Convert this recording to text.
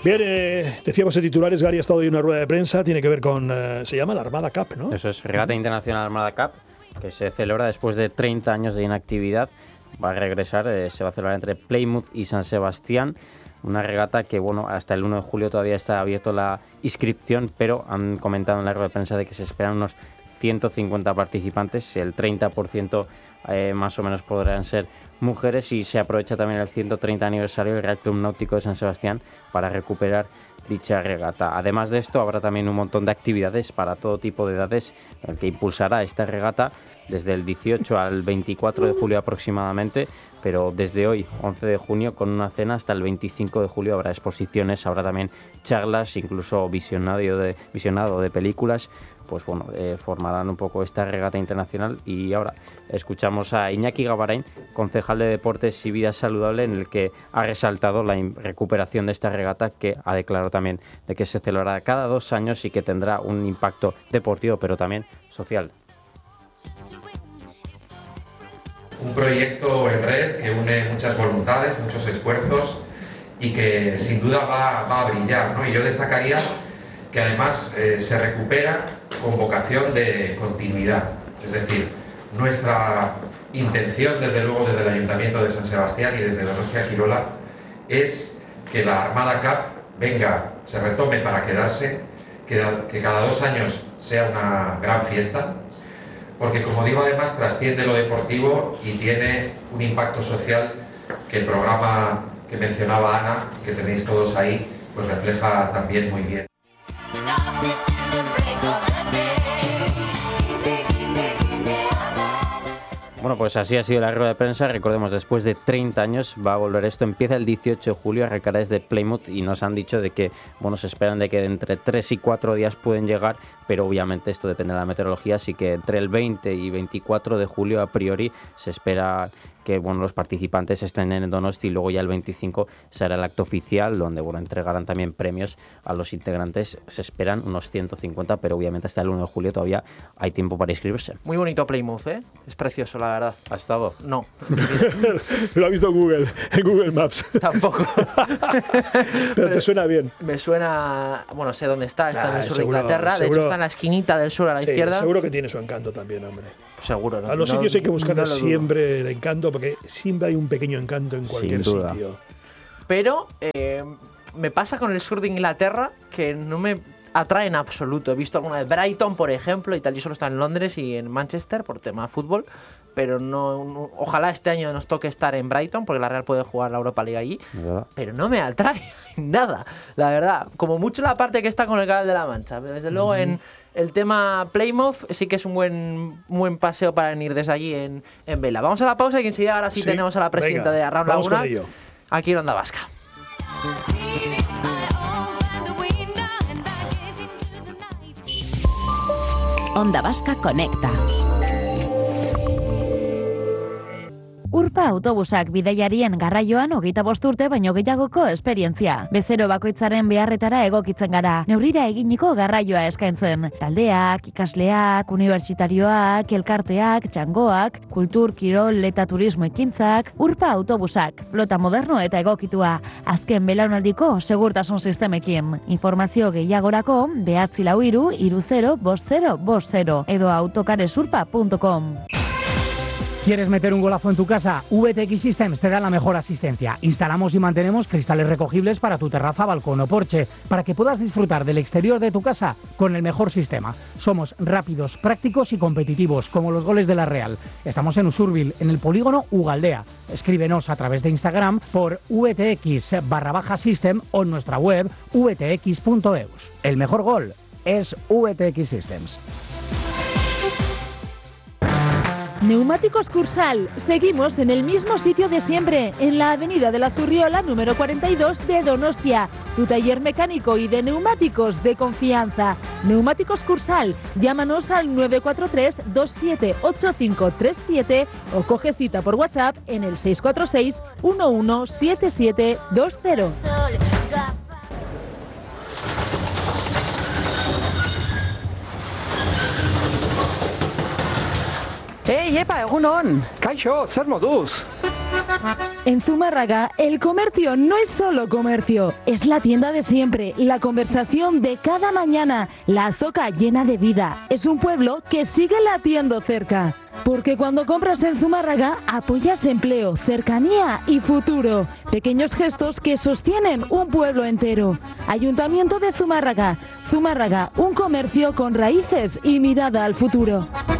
Bien, decíamos de titulares, Gary ha estado hoy en una rueda de prensa, tiene que ver con, se llama la Armada Cup, ¿no? Eso es, Regata Internacional Armada Cup, que se celebra después de 30 años de inactividad. Va a regresar, se va a celebrar entre Plymouth y San Sebastián. Una regata que, bueno, hasta el 1 de julio todavía está abierto la inscripción, pero han comentado en la rueda de prensa de que se esperan unos 150 participantes, el 30% más o menos podrán ser mujeres, y se aprovecha también el 130 aniversario del Real Club Náutico de San Sebastián para recuperar dicha regata. Además de esto, habrá también un montón de actividades para todo tipo de edades, el que impulsará esta regata desde el 18 al 24 de julio aproximadamente, pero desde hoy, 11 de junio, con una cena hasta el 25 de julio habrá exposiciones, habrá también charlas, incluso visionado de películas. Pues bueno, formarán un poco esta regata internacional. Y ahora escuchamos a Iñaki Gabarain, concejal de Deportes y Vida Saludable, en el que ha resaltado la recuperación de esta regata, que ha declarado también de que se celebrará cada 2 años y que tendrá un impacto deportivo pero también social. Un proyecto en red que une muchas voluntades, muchos esfuerzos y que sin duda va a brillar, ¿no? Y yo destacaría que además se recupera con vocación de continuidad. Es decir, nuestra intención, desde luego, desde el Ayuntamiento de San Sebastián y desde Donostia-Kirola, es que la Armada Cup venga, se retome para quedarse, que cada 2 años sea una gran fiesta, porque, como digo, además trasciende lo deportivo y tiene un impacto social que el programa que mencionaba Ana, que tenéis todos ahí, pues refleja también muy bien. Bueno, pues así ha sido la rueda de prensa. Recordemos, después de 30 años va a volver esto. Empieza el 18 de julio, arrancará desde Plymouth, y nos han dicho de que, bueno, se esperan de que entre 3 y 4 días pueden llegar, pero obviamente esto depende de la meteorología, así que entre el 20 y 24 de julio a priori se espera que, bueno, los participantes estén en Donosti, y luego ya el 25 será el acto oficial, donde, bueno, entregarán también premios a los integrantes. Se esperan unos 150, pero obviamente hasta el 1 de julio todavía hay tiempo para inscribirse. Muy bonito Plymouth, ¿eh? Es precioso, la verdad. ¿Has estado? No. Lo ha visto en Google Maps. Tampoco. Pero te suena bien. Me suena... Bueno, sé dónde está en el sur seguro, de Inglaterra. De hecho, está en la esquinita del sur a la izquierda. Seguro que tiene su encanto también, hombre. Seguro, ¿no? A los sitios hay que buscar siempre el encanto, porque siempre hay un pequeño encanto en cualquier sitio. Pero me pasa con el sur de Inglaterra que no me atrae en absoluto. He visto alguna vez Brighton, por ejemplo, y tal. Yo solo estaba en Londres y en Manchester por tema de fútbol, pero no, ojalá este año nos toque estar en Brighton, porque la Real puede jugar la Europa League allí, pero no me atrae nada, la verdad. Como mucho la parte que está con el Canal de la Mancha, pero desde luego en el tema Plymouth sí que es un buen paseo para venir desde allí en vela. Vamos a la pausa y enseguida ahora sí tenemos a la presidenta de Arraun Laguna aquí en Onda Vasca. Onda Vasca Conecta. Urpa autobusak bidaiarien garraioan 25 urte baino gehiagoko esperientzia. Bezero bakoitzaren beharretara egokitzen gara. Neurrira eginiko garraioa eskaintzen. Taldeak, ikasleak, unibertsitarioak, elkarteak, txangoak, kultur, kirol eta turismo ekintzak. Urpa autobusak, flota moderno eta egokitua. Azken belaunaldiko segurtasun sistemekin. Informazio gehiagorako 943 30 50 50 edo autocaresurpa.com. ¿Quieres meter un golazo en tu casa? VTX Systems te da la mejor asistencia. Instalamos y mantenemos cristales recogibles para tu terraza, balcón o porche, para que puedas disfrutar del exterior de tu casa con el mejor sistema. Somos rápidos, prácticos y competitivos, como los goles de la Real. Estamos en Usurbil, en el polígono Ugaldea. Escríbenos a través de Instagram por VTX_System o en nuestra web vtx.eus. El mejor gol es VTX Systems. Neumáticos Cursal. Seguimos en el mismo sitio de siempre, en la avenida de la Zurriola número 42 de Donostia. Tu taller mecánico y de neumáticos de confianza. Neumáticos Cursal. Llámanos al 943 278537 o coge cita por WhatsApp en el 646 117720. Epa, egunon! Kaixo, zer moduz? En Zumárraga, el comercio no es solo comercio, es la tienda de siempre, la conversación de cada mañana, la azoca llena de vida. Es un pueblo que sigue latiendo cerca. Porque cuando compras en Zumárraga, apoyas empleo, cercanía y futuro. Pequeños gestos que sostienen un pueblo entero. Ayuntamiento de Zumárraga. Zumárraga, un comercio con raíces y mirada al futuro.